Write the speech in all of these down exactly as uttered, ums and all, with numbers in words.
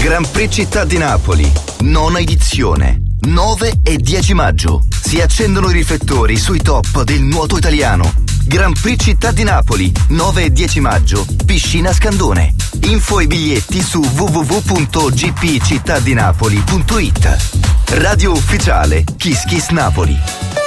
Grand Prix Città di Napoli, nona edizione. nove e dieci maggio. Si accendono i riflettori sui top del nuoto italiano. Grand Prix Città di Napoli, nove e dieci maggio, Piscina Scandone. Info e biglietti su w w w punto g p cittadinapoli punto i t. Radio ufficiale Kiss Kiss Napoli.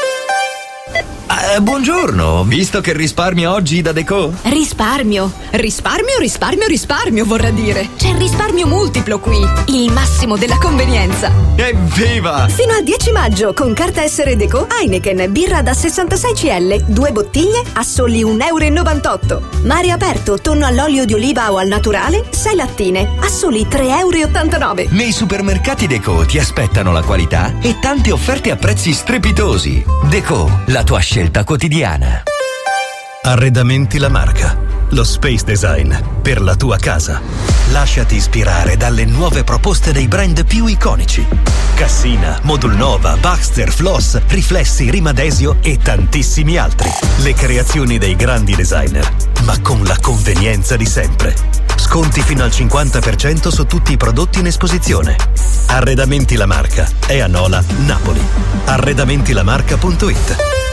Uh, buongiorno, visto che risparmio oggi da Deco? Risparmio? Risparmio, risparmio, risparmio vorrà dire. C'è risparmio multiplo qui, il massimo della convenienza. Evviva! Fino al dieci maggio con carta essere Deco Heineken, birra da sessantasei centilitri, due bottiglie a soli un euro e novantotto. Mare aperto, tonno all'olio di oliva o al naturale, sei lattine a soli tre euro e ottantanove. Nei supermercati Deco ti aspettano la qualità e tante offerte a prezzi strepitosi. Deco, la tua scelta quotidiana. Arredamenti La Marca, lo space design per la tua casa. Lasciati ispirare dalle nuove proposte dei brand più iconici: Cassina, Modulnova, Baxter, Floss, Riflessi, Rimadesio e tantissimi altri. Le creazioni dei grandi designer, ma con la convenienza di sempre. Sconti fino al cinquanta per cento su tutti i prodotti in esposizione. Arredamenti La Marca è a Nola, Napoli. arredamentilamarca punto it.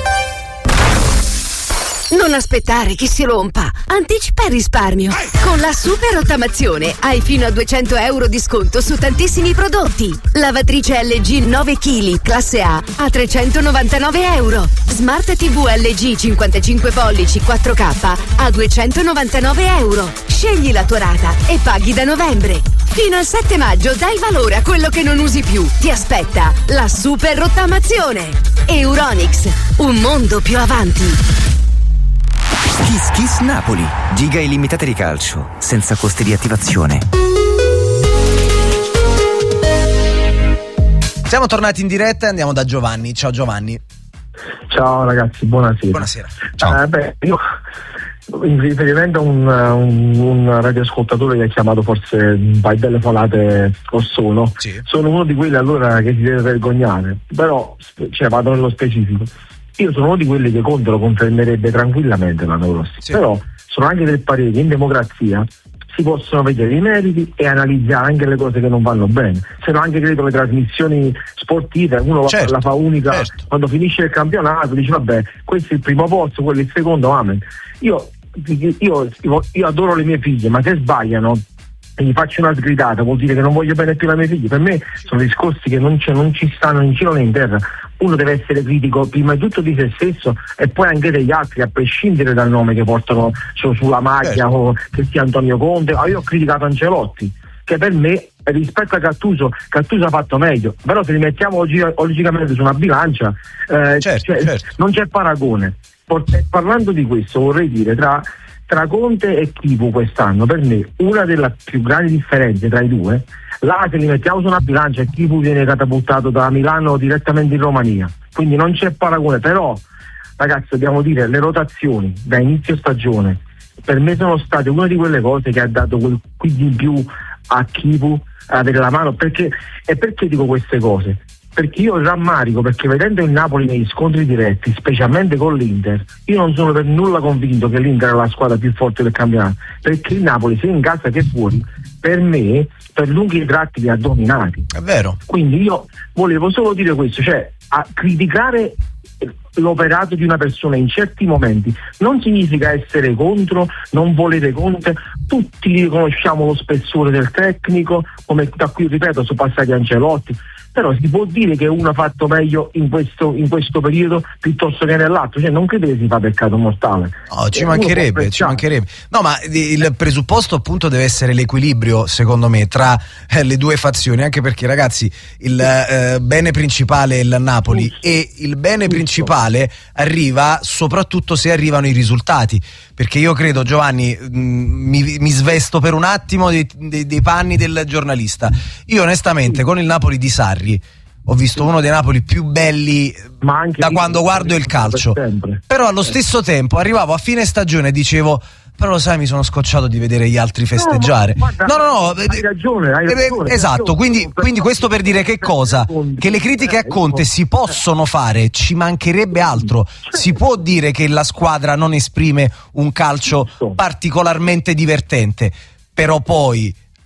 Non aspettare che si rompa. Anticipa il risparmio. Con la super rottamazione hai fino a duecento euro di sconto su tantissimi prodotti. Lavatrice L G nove chili classe A a trecentonovantanove euro. Smart T V L G cinquantacinque pollici quattro K a duecentonovantanove euro. Scegli la tua rata e paghi da novembre. Fino al sette maggio dai valore a quello che non usi più. Ti aspetta la super rottamazione. Euronics, un mondo più avanti. Kiss Kiss Napoli, giga illimitate di calcio, senza costi di attivazione. Siamo tornati in diretta e andiamo da Giovanni. Ciao Giovanni. Ciao ragazzi, buonasera. Buonasera. Ciao. Eh, beh, io in riferimento a un, un, un radioascoltatore che ha chiamato forse un paio di telefonate o sono, sì. Sono uno di quelli allora che si deve vergognare, però cioè, vado nello specifico. Io sono uno di quelli che Conte lo confermerebbe tranquillamente l'anno prossimo, sì. Però sono anche del parere che in democrazia si possono vedere i meriti e analizzare anche le cose che non vanno bene. Se no anche credo le trasmissioni sportive, uno certo, la fa unica, certo. Quando finisce il campionato dice vabbè, questo è il primo posto, quello è il secondo, amen. Io, io, io, io adoro le mie figlie, ma se sbagliano e gli faccio una sgridata vuol dire che non voglio bene più la mia figlia. Per me sono discorsi che non, non ci stanno in cielo né in terra. Uno deve essere critico prima di tutto di se stesso e poi anche degli altri, a prescindere dal nome che portano su, sulla maglia, certo. O che sia Antonio Conte. Ah, io ho criticato Ancelotti, che per me rispetto a Gattuso Gattuso ha fatto meglio, però se li mettiamo log- logicamente su una bilancia eh, certo, cioè, certo. non c'è paragone. Parlando di questo vorrei dire tra Tra Conte e Chivu quest'anno, per me una delle più grandi differenze tra i due, là se li mettiamo su una bilancia e Chivu viene catapultato da Milano direttamente in Romania, quindi non c'è paragone. Però ragazzi dobbiamo dire, le rotazioni da inizio stagione per me sono state una di quelle cose che ha dato quel quid in più a Chivu avere la mano. Perché e perché dico queste cose? Perché io rammarico, perché vedendo il Napoli negli scontri diretti, specialmente con l'Inter, io non sono per nulla convinto che l'Inter è la squadra più forte del campionato, perché il Napoli sia in casa che fuori, per me, per lunghi tratti li ha dominati. È vero. Quindi io volevo solo dire questo, cioè a criticare l'operato di una persona in certi momenti non significa essere contro, non volere Conte. Tutti riconosciamo lo spessore del tecnico, come da qui ripeto sono passati Ancelotti, però si può dire che uno ha fatto meglio in questo, in questo periodo piuttosto che nell'altro, cioè non credo che si fa peccato mortale. No, ci mancherebbe, ci mancherebbe. No, ma il presupposto appunto deve essere l'equilibrio, secondo me, tra eh, le due fazioni, anche perché ragazzi il eh, bene principale è il Napoli, Giusto. E il bene Giusto. principale arriva soprattutto se arrivano i risultati, perché io credo, Giovanni, mh, mi, mi svesto per un attimo dei, dei, dei panni del giornalista. Io onestamente con il Napoli di Sarri ho visto uno dei Napoli più belli da quando guardo il calcio, però allo stesso tempo arrivavo a fine stagione e dicevo però lo sai mi sono scocciato di vedere gli altri festeggiare. No, guarda, no, no, no, hai ragione, hai ragione, esatto, ragione. Quindi, quindi questo per dire che cosa? Che le critiche a Conte si possono fare, ci mancherebbe altro. Si può dire che la squadra non esprime un calcio particolarmente divertente, però poi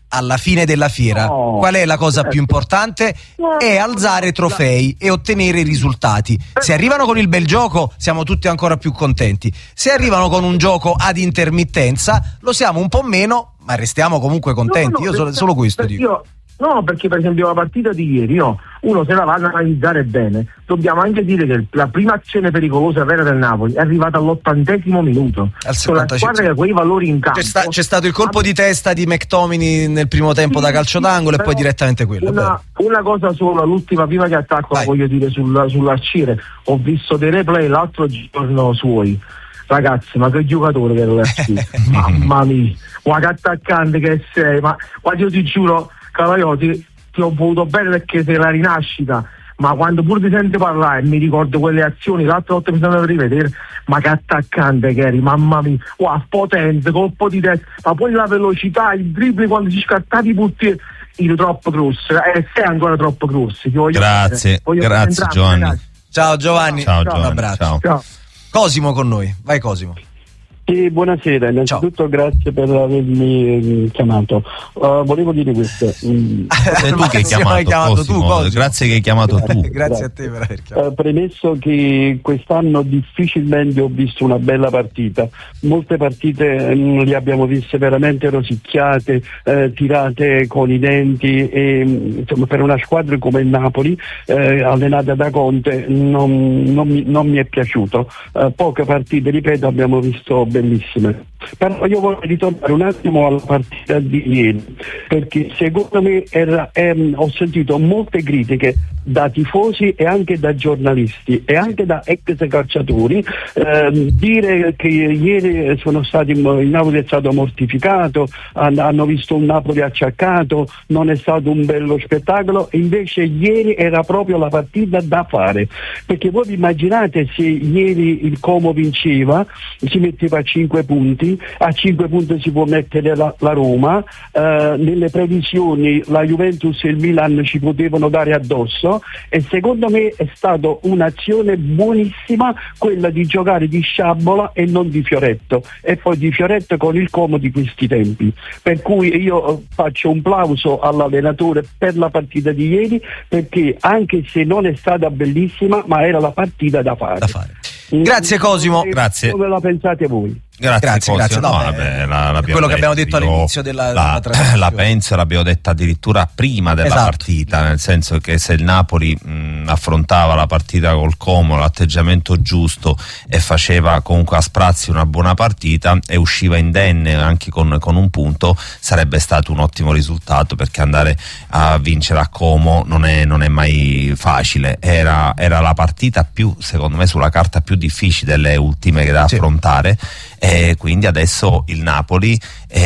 alla fine della fiera, no, qual è la cosa certo. più importante? No, è alzare trofei e ottenere i risultati. Se arrivano con il bel gioco siamo tutti ancora più contenti, se arrivano con un gioco ad intermittenza lo siamo un po' meno, ma restiamo comunque contenti. No, no, io solo, solo questo dico. Io, no, perché per esempio la partita di ieri, no, uno se la va ad analizzare bene, dobbiamo anche dire che la prima azione pericolosa vera del Napoli è arrivata all'ottantesimo minuto, al con la squadra che ha quei valori in campo. C'è, sta, c'è stato il colpo di testa di McTominay nel primo tempo, sì, da calcio d'angolo, e poi direttamente quello. Una, una cosa solo, l'ultima prima che attacco la voglio dire sul, sull'Arciere. Ho visto dei replay l'altro giorno suoi, ragazzi, ma che giocatore che lo è. Mamma mia, ma che attaccante che sei, ma quando io ti giuro Cavalliotti, ti ho voluto bene perché sei la rinascita, ma quando pure ti sento parlare mi ricordo quelle azioni, l'altra volta mi sono rivedere, ma che attaccante che eri, mamma mia, wow, potente, colpo di testa, ma poi la velocità, il dribbling quando si scattati i portieri, io troppo grosso, e eh, sei ancora troppo grosso. Grazie, voglio grazie Giovanni. Ragazzi. Ciao Giovanni, ciao, Giovanni. Un abbraccio. Ciao. Ciao. Cosimo con noi, vai Cosimo. Sì, buonasera, innanzitutto Ciao. Grazie per avermi chiamato. Uh, volevo dire questo. Mm. Sei tu che hai chiamato, hai chiamato Cosimo. Tu, Cosimo. Grazie che hai chiamato grazie, tu. Grazie a te per aver chiamato. Uh, premesso che quest'anno difficilmente ho visto una bella partita. Molte partite mh, le abbiamo viste veramente rosicchiate, eh, tirate con i denti e insomma, per una squadra come il Napoli, eh, allenata da Conte, non, non, mi, non mi è piaciuto. Uh, poche partite, ripeto, abbiamo visto bellissime. Però io vorrei ritornare un attimo alla partita di ieri, perché secondo me era, ehm, ho sentito molte critiche da tifosi e anche da giornalisti e anche da ex calciatori, ehm, dire che ieri sono stati, il Napoli è stato mortificato, hanno visto un Napoli acciaccato, non è stato un bello spettacolo, e invece ieri era proprio la partita da fare, perché voi vi immaginate se ieri il Como vinceva, si metteva a cinque punti, a cinque punti si può mettere la, la Roma, eh, nelle previsioni la Juventus e il Milan ci potevano dare addosso, e secondo me è stata un'azione buonissima quella di giocare di sciabola e non di fioretto, e poi di fioretto con il Como di questi tempi, per cui io faccio un plauso all'allenatore per la partita di ieri, perché anche se non è stata bellissima ma era la partita da fare, da fare. Grazie Cosimo. Grazie. Come la pensate voi? Grazie, grazie, grazie. No, no, eh, vabbè, la, quello che abbiamo detto all'inizio della, la, della la penso, l'abbiamo detta addirittura prima della esatto. partita, nel senso che se il Napoli mh, affrontava la partita col Como, l'atteggiamento giusto, e faceva comunque a sprazzi una buona partita e usciva indenne anche con, con un punto, sarebbe stato un ottimo risultato, perché andare a vincere a Como non è, non è mai facile. Era, era la partita più, secondo me, sulla carta più difficile delle ultime che da sì. affrontare. E quindi adesso il Napoli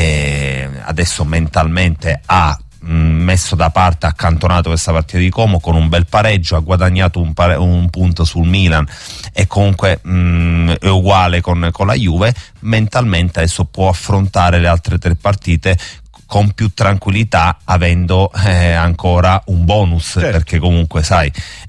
eh, adesso mentalmente ha mh, messo da parte, accantonato questa partita di Como con un bel pareggio, ha guadagnato un, pare- un punto sul Milan e comunque mh, è uguale con, con la Juve. Mentalmente adesso può affrontare le altre tre partite con più tranquillità, avendo eh, ancora un bonus, certo. perché comunque sai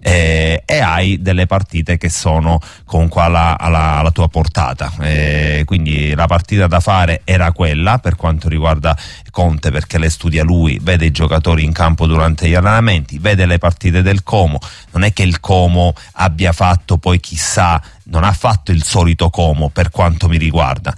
eh, e hai delle partite che sono comunque alla, alla, alla tua portata, eh, quindi la partita da fare era quella per quanto riguarda Conte, perché le studia lui, vede i giocatori in campo durante gli allenamenti, vede le partite del Como. Non è che il Como abbia fatto poi chissà, non ha fatto il solito Como per quanto mi riguarda,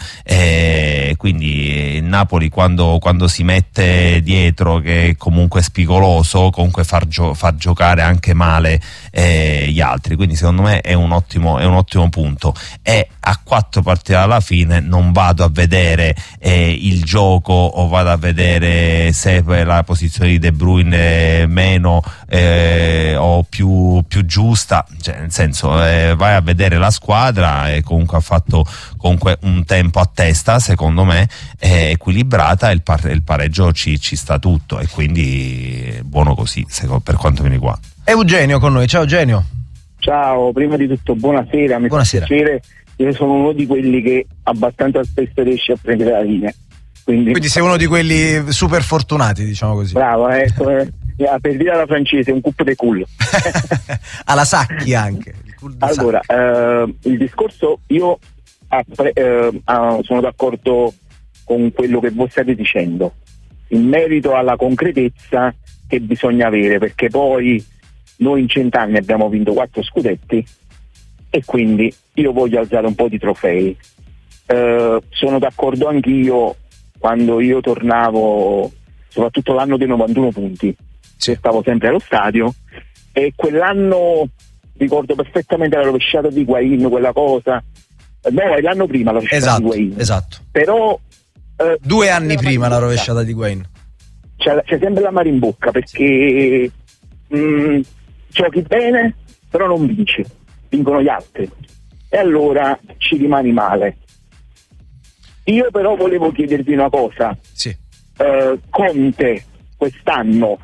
e quindi il Napoli quando, quando si mette dietro, che è comunque spigoloso, comunque far, gio- far giocare anche male eh, gli altri, quindi secondo me è un ottimo, è un ottimo punto. E a quattro partite alla fine non vado a vedere eh, il gioco o vado a vedere se la posizione di De Bruyne è meno eh, o più, più giusta, cioè, nel senso eh, vai a vedere la squadra, e comunque ha fatto comunque un tempo a testa, secondo me è equilibrata, e il, par- il pareggio ci, ci sta tutto, e quindi è buono così secondo, per quanto mi riguarda. Eugenio con noi, ciao Eugenio. Ciao, prima di tutto buonasera, mi buonasera. fa piacere, io sono uno di quelli che abbastanza spesso riesce a prendere la linea. Quindi, Quindi sei uno di quelli super fortunati, diciamo così. Bravo, ecco, eh, per dire alla francese, un coupe de culo. Alla Sacchi anche. Il allora, eh, il discorso, io appre- eh, sono d'accordo con quello che voi state dicendo, in merito alla concretezza che bisogna avere, perché poi noi in cent'anni abbiamo vinto quattro scudetti e quindi io voglio alzare un po' di trofei. Eh, sono d'accordo anch'io, quando io tornavo, soprattutto l'anno dei novantuno punti, sì. stavo sempre allo stadio, e quell'anno ricordo perfettamente la rovesciata di Higuaín, quella cosa, no, è l'anno prima la rovesciata esatto, di Higuaín, esatto. però eh, due anni prima la rovesciata di Higuaín, c'è, c'è sempre l'amaro in bocca, perché mh, giochi bene però non vinci, vincono gli altri e allora ci rimani male. Io però volevo chiedervi una cosa, sì. eh, Conte quest'anno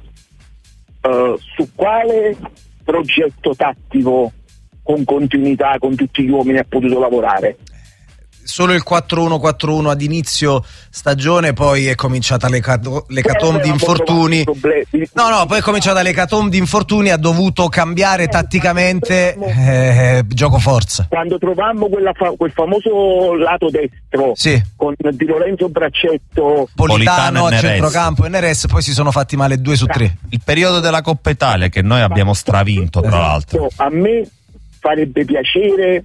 eh, su quale progetto tattico con continuità con tutti gli uomini ha potuto lavorare? Solo il quattro uno quattro uno ad inizio stagione, poi è cominciata l'ecato- l'ecatombe di infortuni. No, no, poi è cominciata l'ecatombe di infortuni, ha dovuto cambiare tatticamente eh, gioco forza. Quando trovammo quella fa- quel famoso lato destro, sì. con Di Lorenzo Braccetto, Politano, Politano a e centrocampo e Neres, poi si sono fatti male due su tre. Il periodo della Coppa Italia che noi abbiamo stravinto, tra l'altro. A me farebbe piacere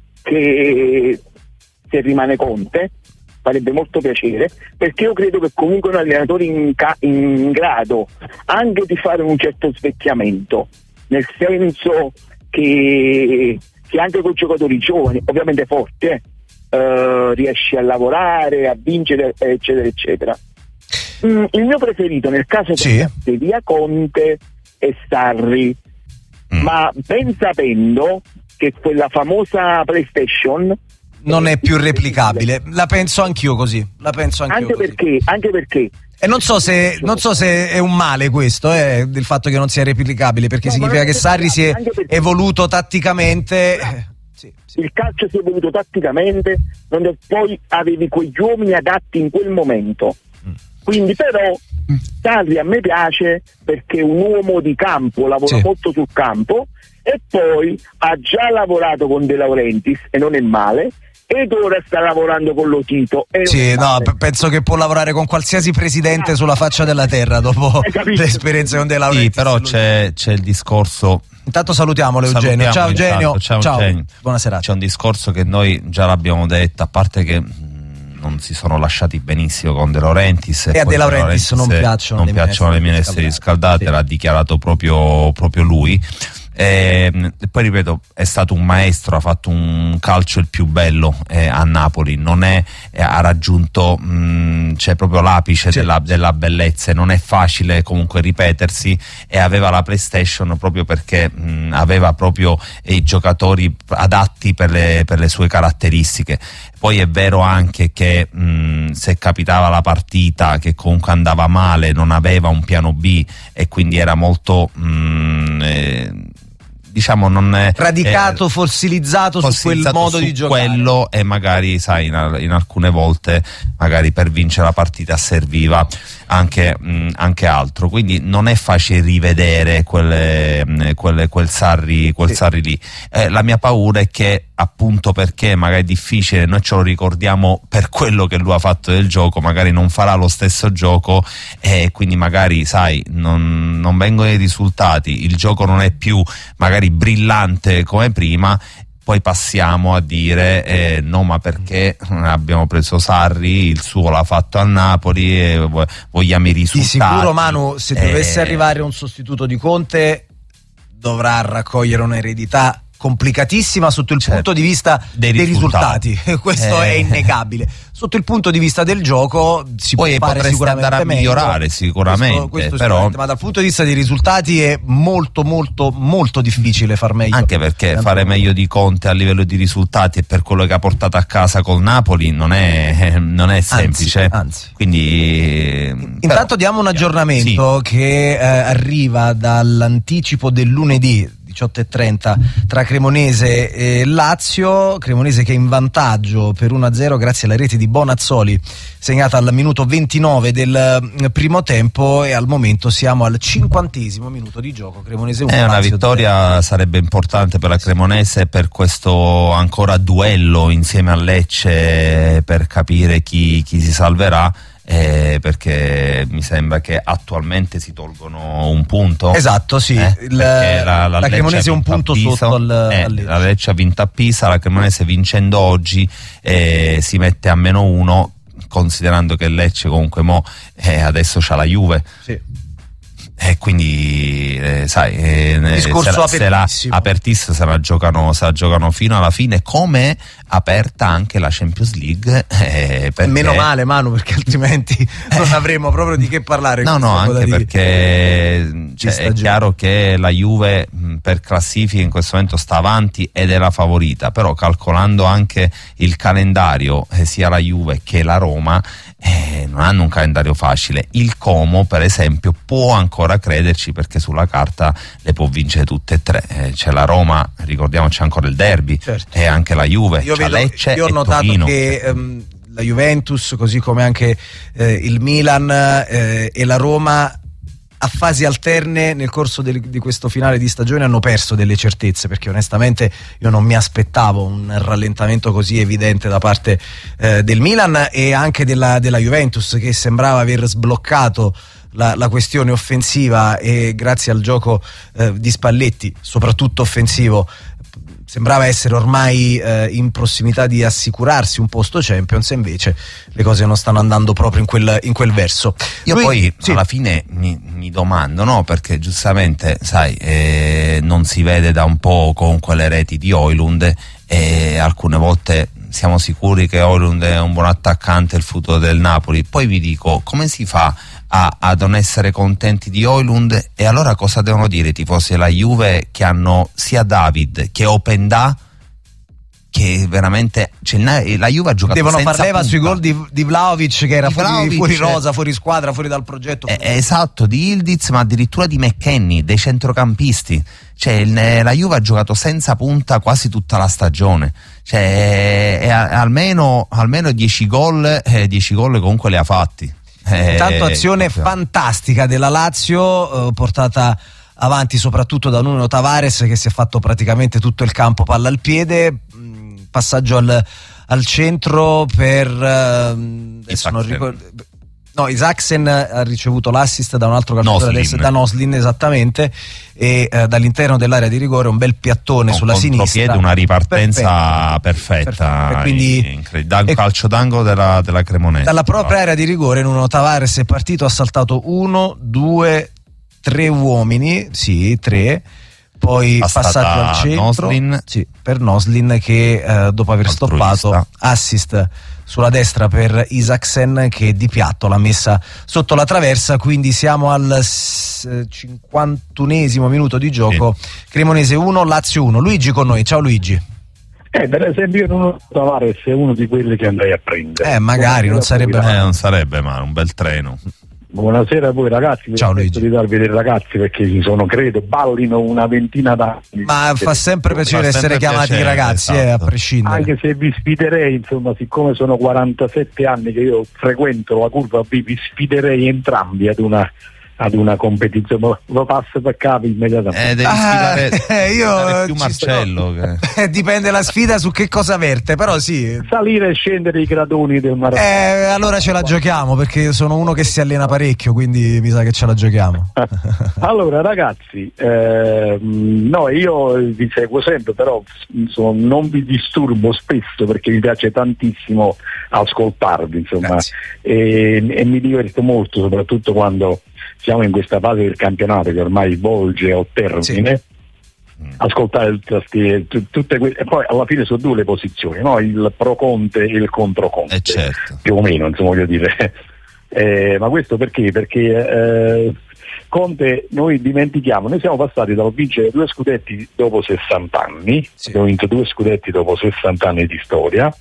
che, se rimane Conte, farebbe molto piacere, perché io credo che comunque è un allenatore in, ca- in grado anche di fare un certo svecchiamento, nel senso che, che anche con giocatori giovani, ovviamente forti, eh, eh, riesce a lavorare, a vincere, eccetera eccetera. Mm, il mio preferito nel caso sì. di via Conte e Sarri, mm. ma ben sapendo che quella famosa PlayStation non è più replicabile. La penso anch'io così. La penso anch'io anche così. perché, anche perché e non so se non so se è un male questo, eh, del fatto che non sia replicabile, perché no, significa che Sarri si è evoluto tatticamente. Eh, sì, sì. Il calcio si è evoluto tatticamente, non poi avevi quegli uomini adatti in quel momento. Mm. Quindi però Sarri a me piace perché è un uomo di campo, lavora sì. molto sul campo, e poi ha già lavorato con De Laurentiis e non è male, ed ora sta lavorando con Lotito. E sì, no, p- penso che può lavorare con qualsiasi presidente ah. sulla faccia della terra dopo l'esperienza con De Laurentiis. Sì, però c'è, c'è il discorso. Intanto salutiamolo Eugenio. Ciao Eugenio. Ciao, Ciao. Eugenio. Buona serata. C'è un discorso che noi già l'abbiamo detto, a parte che non si sono lasciati benissimo con De Laurentiis, e a De Laurentiis non piacciono, non piacciono le minestre riscaldate, sì. l'ha dichiarato proprio, proprio lui. E poi ripeto, è stato un maestro, ha fatto un calcio il più bello eh, a Napoli, non è eh, ha raggiunto mh, c'è proprio l'apice sì. della, della bellezza, e non è facile comunque ripetersi, e aveva la PlayStation proprio perché mh, aveva proprio eh, i giocatori adatti per le, per le sue caratteristiche. Poi è vero anche che mh, se capitava la partita che comunque andava male, non aveva un piano B, e quindi era molto mh, eh, diciamo non è radicato, eh, fossilizzato, fossilizzato su quel modo su di giocare, quello, e magari sai in, in alcune volte magari per vincere la partita serviva anche, mh, anche altro, quindi non è facile rivedere quelle, mh, quelle, quel Sarri quel sì. Sarri lì. Eh, la mia paura è che, appunto perché magari è difficile, noi ce lo ricordiamo per quello che lui ha fatto del gioco, magari non farà lo stesso gioco, e quindi magari sai non, non vengono i risultati, il gioco non è più magari brillante come prima, poi passiamo a dire eh, no, ma perché abbiamo preso Sarri, il suo l'ha fatto al Napoli e vogliamo i risultati. Di sicuro Manu, se eh, dovesse arrivare un sostituto di Conte dovrà raccogliere un'eredità complicatissima sotto il certo. punto di vista dei, dei risultati, risultati. Questo eh. è innegabile. Sotto il punto di vista del gioco si poi può fare sicuramente andare a migliorare meglio. sicuramente, questo, questo però sicuramente, ma dal punto di vista dei risultati è molto molto molto difficile far meglio, anche perché Tanto fare meglio di Conte a livello di risultati e per quello che ha portato a casa col Napoli non è, non è semplice, anzi, anzi. Quindi intanto però, diamo un aggiornamento sì. che eh, arriva dall'anticipo del lunedì diciotto e trenta tra Cremonese e Lazio. Cremonese che è in vantaggio per uno a zero grazie alla rete di Bonazzoli segnata al minuto ventinove del primo tempo, e al momento siamo al cinquantesimo minuto di gioco. Cremonese uno, è una Lazio vittoria zero. Sarebbe importante per la Cremonese, per questo ancora duello insieme a Lecce per capire chi, chi si salverà. eh, perché mi sembra che attualmente si tolgono un punto. Esatto, sì, eh, il, la, la Cremonese è un punto Pisa, sotto al, eh, al la Lecce ha vinto a Pisa, la Cremonese vincendo oggi eh, si mette a meno uno, considerando che il Lecce comunque mo eh, adesso c'ha la Juve. Sì. E quindi eh, sai eh, discorso se la, se la apertissima se la giocano se la giocano fino alla fine, come aperta anche la Champions League, eh, perché... meno male Manu, perché altrimenti eh. non avremo proprio di che parlare. No no anche perché di, cioè, di è chiaro che la Juve mh, per classifica in questo momento sta avanti ed è la favorita, però calcolando anche il calendario eh, sia la Juve che la Roma Eh, non hanno un calendario facile. Il Como per esempio può ancora crederci, perché sulla carta le può vincere tutte e tre, eh, c'è la Roma, ricordiamoci ancora il derby, certo. E anche la Juve, io, c'è vedo, Lecce io ho e notato Torino. che ehm, la Juventus, così come anche eh, il Milan eh, e la Roma, a fasi alterne nel corso del, di questo finale di stagione hanno perso delle certezze, perché onestamente io non mi aspettavo un rallentamento così evidente da parte eh, del Milan e anche della, della Juventus, che sembrava aver sbloccato la, la questione offensiva, e grazie al gioco eh, di Spalletti, soprattutto offensivo, sembrava essere ormai eh, in prossimità di assicurarsi un posto Champions, e invece le cose non stanno andando proprio in quel, in quel verso. Io Lui, poi sì. alla fine mi, mi domando, no? Perché giustamente, sai, eh, non si vede da un po' con quelle reti di Højlund, e alcune volte siamo sicuri che Højlund è un buon attaccante, il futuro del Napoli. Poi vi dico, come si fa a, a non essere contenti di Højlund? E allora cosa devono dire i tifosi della Juve, che hanno sia David che Openda, che veramente cioè, la Juve ha giocato devono senza far leva punta. sui gol di, di Vlahovic, che era Di fuori, Vlahovic, fuori rosa, fuori squadra, fuori dal progetto. Eh, esatto, di Ildiz, ma addirittura di McKennie, dei centrocampisti. Cioè il, la Juve ha giocato senza punta quasi tutta la stagione, cioè è, almeno almeno dieci gol, eh, dieci gol comunque li ha fatti. Eh, Tanto azione proprio fantastica della Lazio, eh, portata avanti soprattutto da Nuno Tavares, che si è fatto praticamente tutto il campo palla al piede, mh, passaggio al, al centro per uh, adesso non ricordo, no, Isaacsen ha ricevuto l'assist da un altro calciatore adesso, da Noslin, esattamente, e uh, dall'interno dell'area di rigore un bel piattone no, sulla sinistra, una ripartenza perfetta, perfetta. Quindi da un calcio d'angolo della, della Cremonese, dalla propria area di rigore Nuno Tavares è partito, ha saltato uno, due, tre uomini, sì, tre, poi Passata passaggio al centro, Noslin. Sì, per Noslin, che eh, dopo aver Altruista. stoppato, assist sulla destra per Isaacsen, che di piatto l'ha messa sotto la traversa. Quindi siamo al cinquantunesimo minuto di gioco, sì. Cremonese uno, Lazio uno. Luigi con noi, ciao Luigi. Eh, per esempio io non Tavares è uno di quelli che andrei a prendere. Eh, magari non sarebbe eh, non sarebbe male, un bel treno. Buonasera a voi ragazzi, ciao Luigi. Di darvi dei ragazzi, perché ci sono, credo, ballino una ventina d'anni. Ma fa sempre piacere fa essere sempre chiamati piacere, ragazzi, esatto. eh, a prescindere. Anche se vi sfiderei, insomma, siccome sono quarantasette anni che io frequento la curva B, vi sfiderei entrambi ad una ad una competizione, lo passo per capo immediatamente. Eh, devi sfidare, ah, eh, io sfidare più Marcello che... dipende la sfida su che cosa verte, però sì, salire e scendere i gradoni del maratona. Eh, allora ce la giochiamo, perché sono uno che si allena parecchio, quindi mi sa che ce la giochiamo. Allora ragazzi, eh, no, io vi seguo sempre, però insomma, non vi disturbo spesso, perché mi piace tantissimo ascoltarvi, insomma, e, e mi diverto molto, soprattutto quando siamo in questa fase del campionato che ormai volge al termine. Sì. Ascoltare tutte, tutte queste, e poi alla fine sono due le posizioni, no? Il pro Conte e il contro Conte, eh certo. più o meno, insomma, voglio dire. Eh, ma questo perché? Perché eh, Conte, noi dimentichiamo, noi siamo passati dal vincere due scudetti dopo sessanta anni, sì. Abbiamo vinto due scudetti dopo sessanta anni di storia,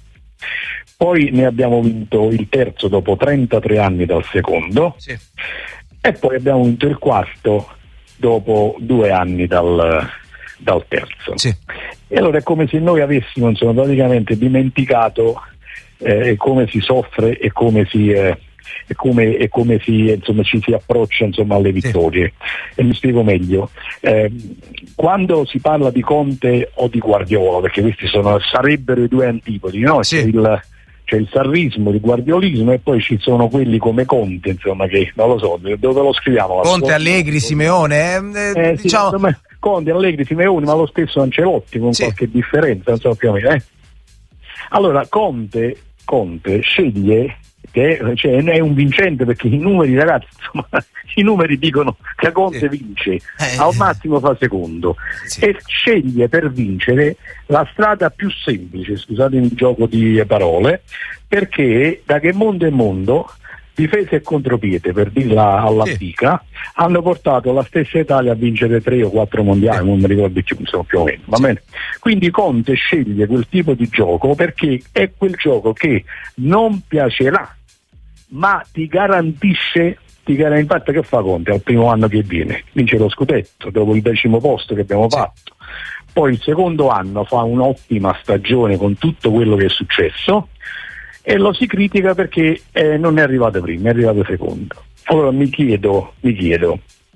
poi ne abbiamo vinto il terzo dopo trentatré anni dal secondo, sì. E poi abbiamo vinto il quarto dopo due anni dal, dal terzo. Sì. E allora è come se noi avessimo, insomma, praticamente dimenticato eh, come si soffre e come si, eh, e come, e come si, insomma, ci si approccia, insomma, alle vittorie. Sì. E mi spiego meglio. Eh, quando si parla di Conte o di Guardiola, perché questi sono, sarebbero i due antipodi, no? Sì. C'è il c'è il sarrismo, il guardiolismo, e poi ci sono quelli come Conte, insomma, che non lo so, dove lo scriviamo? Conte, Allegri, Simeone, eh, eh, diciamo... sì, insomma, Conte, Allegri, Simeone, ma lo stesso Ancelotti, con sì. qualche differenza, non so più o meno. Eh. Allora, Conte, Conte sceglie, che è, cioè, è un vincente, perché i numeri, ragazzi, insomma, i numeri dicono che Conte vince, eh, al massimo fa secondo, sì. e sceglie per vincere la strada più semplice, scusatemi il gioco di parole, perché da che mondo è mondo, difesa e contropiede, per dirla all'antica, sì. hanno portato la stessa Italia a vincere tre o quattro mondiali, sì. non mi ricordo più, insomma, più o meno, va sì. bene? Quindi Conte sceglie quel tipo di gioco perché è quel gioco che non piacerà, ma ti garantisce, ti garantisce. Infatti che fa Conte al primo anno che viene? Vince lo scudetto dopo il decimo posto che abbiamo sì. fatto, poi il secondo anno fa un'ottima stagione con tutto quello che è successo, e lo si critica perché eh, non è arrivato primo, è arrivato secondo. Allora mi chiedo, mi chiedo,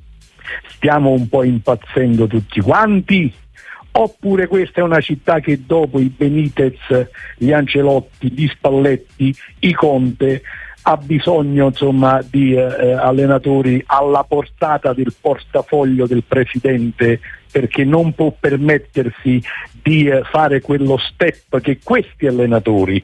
stiamo un po' impazzendo tutti quanti? Oppure questa è una città che dopo i Benitez, gli Ancelotti, gli Spalletti, i Conte ha bisogno, insomma, di eh, allenatori alla portata del portafoglio del presidente, perché non può permettersi di eh, fare quello step che questi allenatori,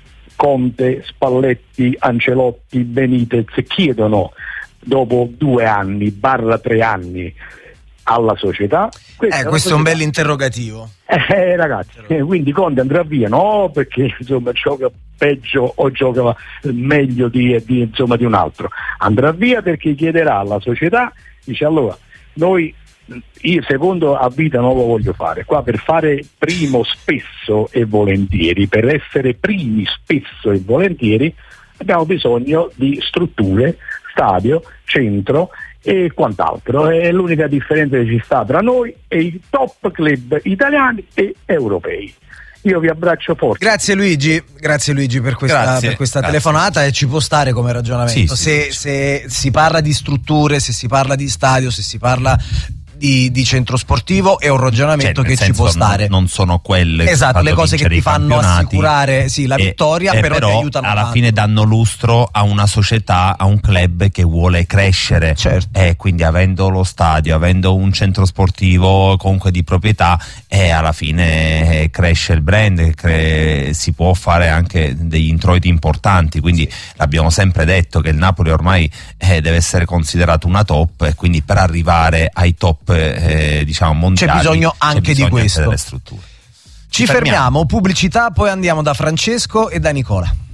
Conte, Spalletti, Ancelotti, Benitez, chiedono dopo due anni, barra tre anni alla società. Questa eh, questo società. È un bel interrogativo. Eh, ragazzi, eh, quindi Conte andrà via, no, perché insomma gioca peggio o gioca meglio di, di, insomma, di un altro. Andrà via perché chiederà alla società, dice allora, noi io secondo a vita non lo voglio fare, qua per fare primo spesso e volentieri, per essere primi spesso e volentieri abbiamo bisogno di strutture, stadio, centro e quant'altro. È l'unica differenza che ci sta tra noi e i top club italiani e europei. Io vi abbraccio forte. Grazie Luigi, grazie Luigi per questa, grazie, per questa grazie. telefonata, e ci può stare come ragionamento. Sì, se, sì, sì. se si parla di strutture, se si parla di stadio, se si parla di, di centro sportivo, è un ragionamento, cioè, che ci può stare. Non, non sono quelle esatto, le cose che ti fanno assicurare sì, la e, vittoria, e però, però ti aiutano alla tanto. fine danno lustro a una società, a un club che vuole crescere, certo. e quindi avendo lo stadio, avendo un centro sportivo comunque di proprietà, e alla fine cresce il brand, cre- si può fare anche degli introiti importanti, quindi sì. l'abbiamo sempre detto che il Napoli ormai eh, deve essere considerato una top, e quindi per arrivare ai top eh, diciamo mondiali c'è bisogno anche c'è bisogno di questo. Anche delle strutture. Ci fermiamo, pubblicità, poi andiamo da Francesco e da Nicola.